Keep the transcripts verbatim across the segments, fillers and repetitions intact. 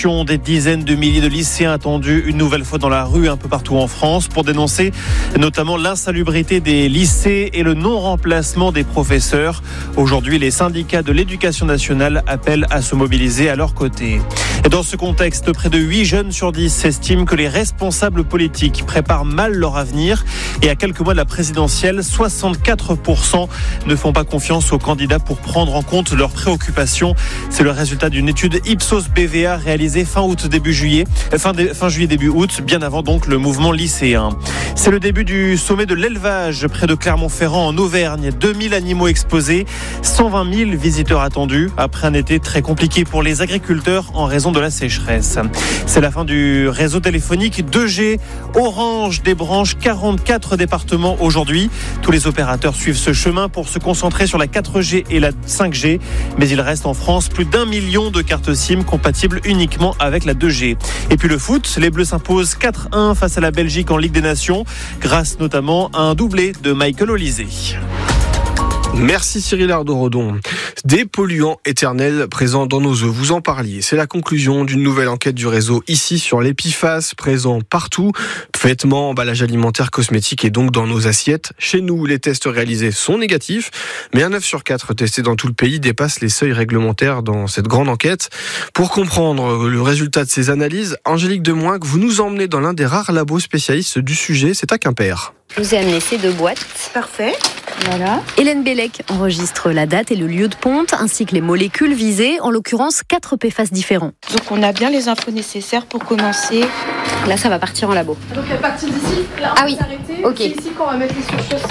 Des dizaines de milliers de lycéens attendus une nouvelle fois dans la rue un peu partout en France pour dénoncer notamment l'insalubrité des lycées et le non-remplacement des professeurs. Aujourd'hui, les syndicats de l'éducation nationale appellent à se mobiliser à leur côté. Et dans ce contexte, près de huit jeunes sur dix estiment que les responsables politiques préparent mal leur avenir. Et à quelques mois de la présidentielle, soixante-quatre pour cent ne font pas confiance aux candidats pour prendre en compte leurs préoccupations. C'est le résultat d'une étude Ipsos B V A réalisée fin août début juillet, fin, de, fin juillet début août, bien avant donc le mouvement lycéen. C'est le début du sommet de l'élevage près de Clermont-Ferrand en Auvergne. deux mille animaux exposés, cent vingt mille visiteurs attendus après un été très compliqué pour les agriculteurs en raison de la sécheresse. C'est la fin du réseau téléphonique deux G. Orange débranche quarante-quatre départements aujourd'hui. Tous les opérateurs suivent ce chemin pour se concentrer sur la quatre G et la cinq G, mais il reste en France plus d'un million de cartes SIM compatibles uniquement avec la deux G. Et puis le foot, les Bleus s'imposent quatre un face à la Belgique en Ligue des Nations, grâce notamment à un doublé de Michael Olysée. Merci Cyril Ardo-Rodon. Des polluants éternels présents dans nos eaux, vous en parliez. C'est la conclusion d'une nouvelle enquête du réseau ici sur les P F A S, présents partout. Vêtements, emballage alimentaire, cosmétique et donc dans nos assiettes. Chez nous, les tests réalisés sont négatifs, mais un œuf sur quatre testé dans tout le pays dépasse les seuils réglementaires dans cette grande enquête. Pour comprendre le résultat de ces analyses, Angélique Demoinck, vous nous emmenez dans l'un des rares labos spécialistes du sujet, c'est à Quimper. Je vous ai amené ces deux boîtes. Parfait. Voilà. Hélène Bellec enregistre la date et le lieu de ponte, ainsi que les molécules visées, en l'occurrence quatre P F A S différents. Donc on a bien les infos nécessaires pour commencer. Là, ça va partir en labo. Donc à partir d'ici, là, ah on oui. va s'arrêter. Ok. C'est ici qu'on va mettre les surchausses.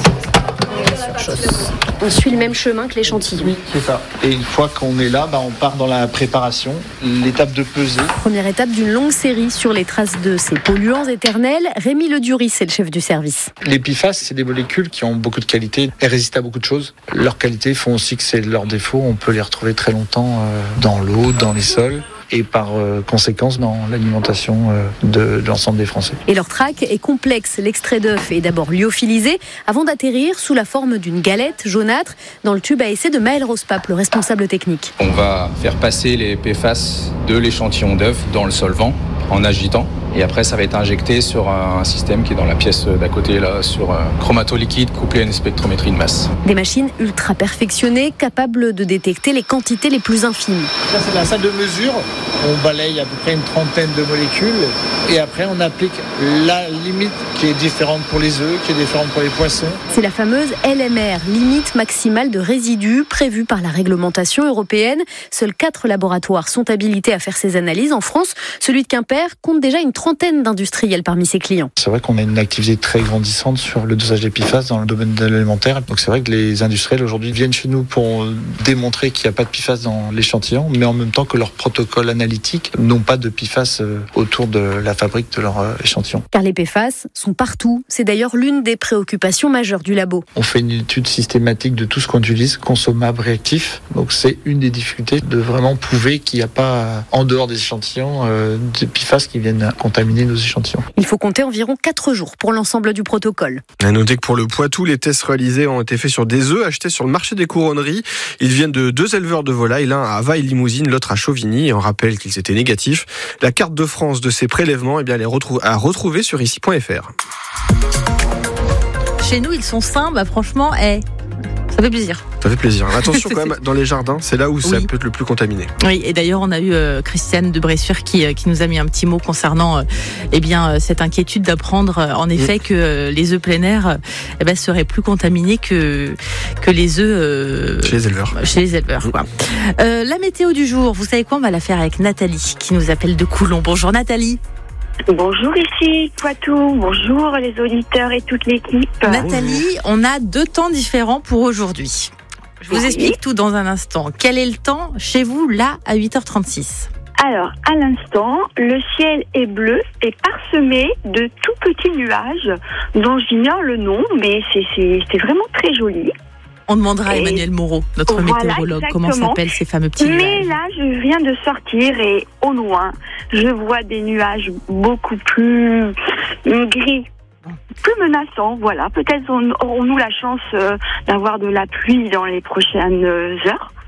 On suit le même chemin que l'échantillon. Oui, c'est ça. Et une fois qu'on est là, bah, on part dans la préparation, l'étape de pesée. Première étape d'une longue série sur les traces de ces polluants éternels. Rémi Leduris, c'est le chef du service. Les P F A S, c'est des molécules qui ont beaucoup de qualités. Elles résistent à beaucoup de choses. Leurs qualités font aussi que c'est leurs défauts. On peut les retrouver très longtemps dans l'eau, dans les sols, et par euh, conséquence dans l'alimentation euh, de, de l'ensemble des Français. Et leur traque est complexe. L'extrait d'œuf est d'abord lyophilisé avant d'atterrir sous la forme d'une galette jaunâtre dans le tube à essai de Maël Rospap, le responsable technique. On va faire passer les P F A S de l'échantillon d'œuf dans le solvant en agitant. Et après, ça va être injecté sur un système qui est dans la pièce d'à côté, là, sur un chromato-liquide couplé à une spectrométrie de masse. Des machines ultra perfectionnées, capables de détecter les quantités les plus infimes. Là, c'est la salle de mesure. On balaye à peu près une trentaine de molécules. Et après, on applique la limite qui est différente pour les œufs, qui est différente pour les poissons. C'est la fameuse L M R, limite maximale de résidus, prévue par la réglementation européenne. Seuls quatre laboratoires sont habilités à faire ces analyses en France. Celui de Quimper compte déjà une trentaine d'industriels parmi ses clients. C'est vrai qu'on a une activité très grandissante sur le dosage des P F A S dans le domaine de l'alimentaire. Donc c'est vrai que les industriels aujourd'hui viennent chez nous pour démontrer qu'il n'y a pas de P F A S dans l'échantillon, mais en même temps que leurs protocoles analytiques n'ont pas de P F A S autour de la fabrique de leur échantillon. Car les P F A S sont partout. C'est d'ailleurs l'une des préoccupations majeures du labo. On fait une étude systématique de tout ce qu'on utilise, consommable, réactif. Donc c'est une des difficultés de vraiment prouver qu'il n'y a pas, en dehors des échantillons, euh, de P F A S qui viennent contaminer nos échantillons. Il faut compter environ quatre jours pour l'ensemble du protocole. À noter que pour le Poitou, les tests réalisés ont été faits sur des œufs achetés sur le marché des couronneries. Ils viennent de deux éleveurs de volailles, l'un à Vaille-Limousine, l'autre à Chauvigny. Et on rappelle qu'ils étaient négatifs. La carte de France de ces prélèvements, eh bien, elle est retrou- à retrouver sur ici point f r. Chez nous, ils sont sains, bah franchement, hey, ça fait plaisir. Ça fait plaisir. Attention quand même, dans les jardins, c'est là où Oui. ça peut être le plus contaminé. Oui, et d'ailleurs, on a eu euh, Christiane de Bressure qui, euh, qui nous a mis un petit mot concernant euh, eh bien, euh, cette inquiétude d'apprendre euh, en effet mmh. que euh, les œufs plein air euh, eh ben, seraient plus contaminés que, que les œufs euh, chez les éleveurs. Chez les éleveurs quoi. Euh, la météo du jour, vous savez quoi, on va la faire avec Nathalie qui nous appelle de Coulon. Bonjour Nathalie. Bonjour ici Poitou, bonjour les auditeurs et toute l'équipe. Nathalie, on a deux temps différents pour aujourd'hui. Je vous oui. explique tout dans un instant. Quel est le temps chez vous là à huit heures trente-six ? Alors, à l'instant, le ciel est bleu et parsemé de tout petits nuages dont j'ignore le nom, mais c'est, c'est, c'est vraiment très joli. On demandera à Emmanuel Moreau, notre voilà, météorologue, exactement. comment s'appellent ces fameux petits nuages. Mais là, je viens de sortir et au loin, je vois des nuages beaucoup plus gris, plus menaçants. Voilà, peut-être aurons-nous la chance d'avoir de la pluie dans les prochaines heures.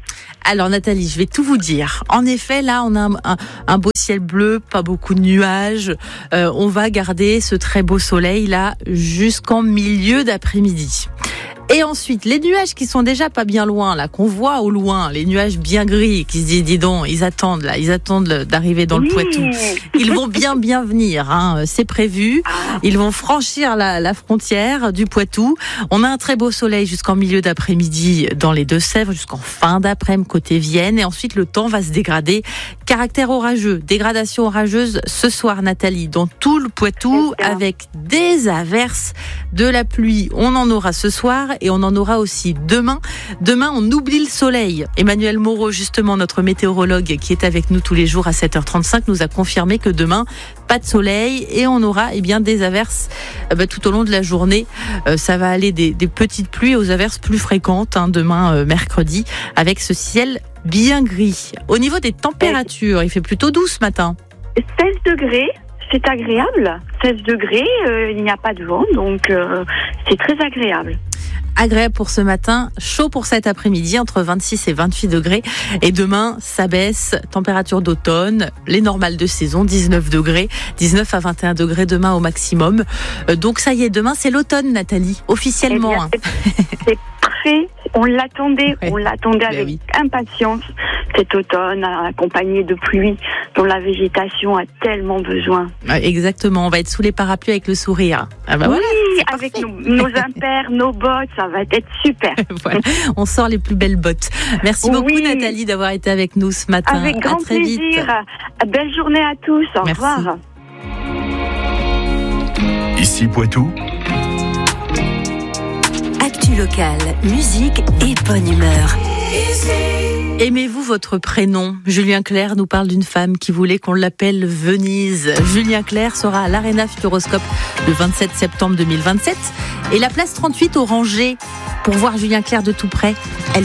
Alors Nathalie, je vais tout vous dire. En effet, là, on a un, un, un beau ciel bleu, pas beaucoup de nuages. Euh, on va garder ce très beau soleil là jusqu'en milieu d'après-midi. Et ensuite, les nuages qui sont déjà pas bien loin, là, qu'on voit au loin, les nuages bien gris, qui se disent, dis donc, ils attendent, là, ils attendent d'arriver dans le Poitou. Ils vont bien, bien venir, hein, c'est prévu. Ils vont franchir la, la frontière du Poitou. On a un très beau soleil jusqu'en milieu d'après-midi dans les Deux-Sèvres, jusqu'en fin d'après-midi côté Vienne. Et ensuite, le temps va se dégrader. Caractère orageux, dégradation orageuse ce soir, Nathalie, dans tout le Poitou, avec des averses, de la pluie. On en aura ce soir. Et on en aura aussi demain. Demain, on oublie le soleil. Emmanuel Moreau, justement, notre météorologue qui est avec nous tous les jours à sept heures trente-cinq, nous a confirmé que demain, pas de soleil et on aura eh bien, des averses euh, bah, tout au long de la journée. Euh, ça va aller des, des petites pluies aux averses plus fréquentes hein, demain, euh, mercredi, avec ce ciel bien gris. Au niveau des températures, il fait plutôt doux ce matin. seize degrés. C'est agréable. seize degrés, euh, il n'y a pas de vent, donc euh, c'est très agréable. Agréable pour ce matin, chaud pour cet après-midi, entre vingt-six et vingt-huit degrés. Et demain, ça baisse, température d'automne, les normales de saison, dix-neuf degrés, dix-neuf à vingt et un degrés demain au maximum. Euh, donc ça y est, demain c'est l'automne, Nathalie, officiellement. Eh bien, c'est, c'est parfait, on l'attendait, ouais. on l'attendait avec oui. impatience. Cet automne, accompagné de pluie, dont la végétation a tellement besoin. Exactement, on va être sous les parapluies avec le sourire. Ah bah oui, voilà, avec nos, nos impairs, nos bottes, ça va être super. Voilà, on sort les plus belles bottes. Merci beaucoup oui. Nathalie d'avoir été avec nous ce matin. Avec grand à très plaisir. Vite. Belle journée à tous. Au Merci. revoir. Ici Poitou. Actu local, musique et bonne humeur. Aimez-vous votre prénom ? Julien Clerc nous parle d'une femme qui voulait qu'on l'appelle Venise. Julien Clerc sera à l'Arena Futuroscope le vingt-sept septembre deux mille vingt-sept et la place trente-huit au Rangé pour voir Julien Clerc de tout près. Elle